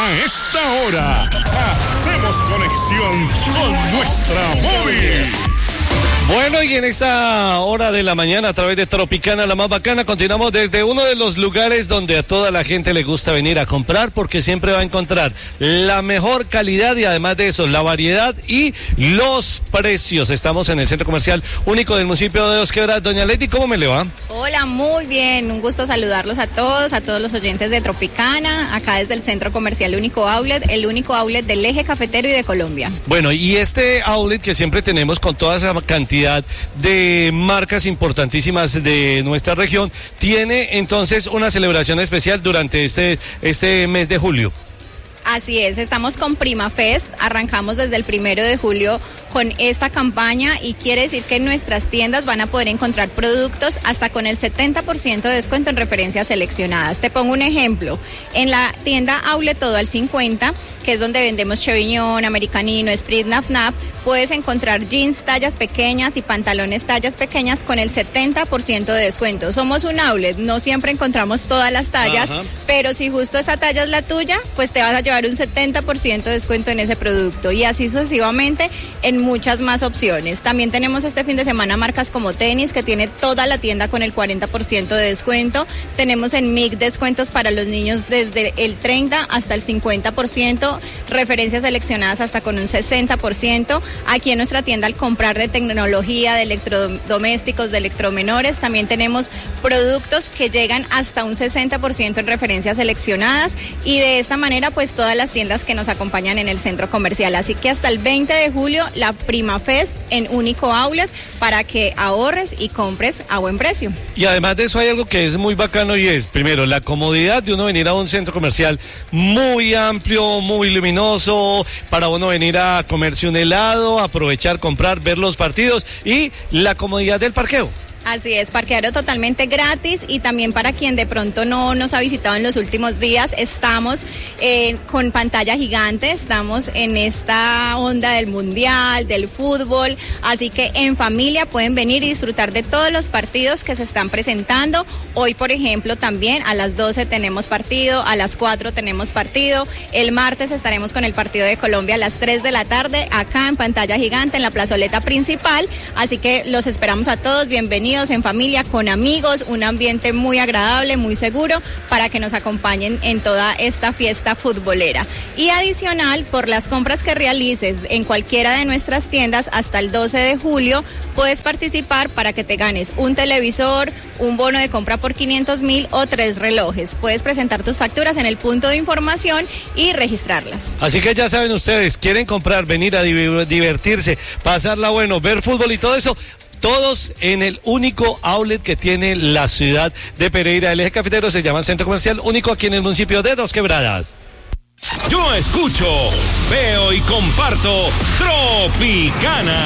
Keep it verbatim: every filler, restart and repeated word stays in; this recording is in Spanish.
A esta hora, hacemos conexión con nuestra móvil. Bueno, y en esta hora de la mañana, a través de Tropicana, la más bacana, continuamos desde uno de los lugares donde a toda la gente le gusta venir a comprar, porque siempre va a encontrar la mejor calidad y además de eso, la variedad y los precios. Estamos en el centro comercial único del municipio de Dos Quebradas. Doña Leti, ¿cómo me le va? Hola, muy bien, un gusto saludarlos a todos, a todos los oyentes de Tropicana, acá desde el centro comercial Único Outlet, el único outlet del eje cafetero y de Colombia. Bueno, y este outlet que siempre tenemos con toda esa cantidad de marcas importantísimas de nuestra región, tiene entonces una celebración especial durante este, este mes de julio. Así es, estamos con Prima Fest, arrancamos desde el primero de julio con esta campaña y quiere decir que en nuestras tiendas van a poder encontrar productos hasta con el setenta por ciento de descuento en referencias seleccionadas. Te pongo un ejemplo, en la tienda Outlet Todo al cincuenta, que es donde vendemos Cheviñón, Americanino, Esprit, Naf Naf, puedes encontrar jeans tallas pequeñas y pantalones tallas pequeñas con el setenta por ciento de descuento. Somos un outlet, no siempre encontramos todas las tallas, ajá, pero si justo esa talla es la tuya, pues te vas a llevar un setenta por ciento de descuento en ese producto y así sucesivamente en muchas más opciones. También tenemos este fin de semana marcas como Tenis, que tiene toda la tienda con el cuarenta por ciento de descuento. Tenemos en M I C descuentos para los niños desde el treinta hasta el cincuenta por ciento, referencias seleccionadas hasta con un sesenta por ciento. Aquí en nuestra tienda, al comprar de tecnología, de electrodomésticos, de electromenores, también tenemos productos que llegan hasta un sesenta por ciento en referencias seleccionadas y de esta manera pues todas las tiendas que nos acompañan en el centro comercial. Así que hasta el veinte de julio la Prima Fest en Único Outlet para que ahorres y compres a buen precio. Y además de eso hay algo que es muy bacano y es, primero, la comodidad de uno venir a un centro comercial muy amplio, muy luminoso, para uno venir a comerse un helado, aprovechar, comprar, ver los partidos y la comodidad del parqueo. Así es, parqueadero totalmente gratis y también para quien de pronto no nos ha visitado en los últimos días, estamos eh, con pantalla gigante, estamos en esta onda del mundial, del fútbol, así que en familia pueden venir y disfrutar de todos los partidos que se están presentando. Hoy, por ejemplo, también a las doce tenemos partido, a las cuatro tenemos partido, el martes estaremos con el partido de Colombia a las tres de la tarde, acá en pantalla gigante, en la plazoleta principal, así que los esperamos a todos, bienvenidos en familia, con amigos, un ambiente muy agradable, muy seguro para que nos acompañen en toda esta fiesta futbolera. Y adicional, por las compras que realices en cualquiera de nuestras tiendas hasta el doce de julio, puedes participar para que te ganes un televisor, un bono de compra por quinientos mil o tres relojes. Puedes presentar tus facturas en el punto de información y registrarlas. Así que ya saben ustedes, quieren comprar, venir a divertirse, pasarla bueno, ver fútbol y todo eso, todos en el único outlet que tiene la ciudad de Pereira. El eje cafetero se llama Centro Comercial Único aquí en el municipio de Dos Quebradas. Yo escucho, veo y comparto Tropicana.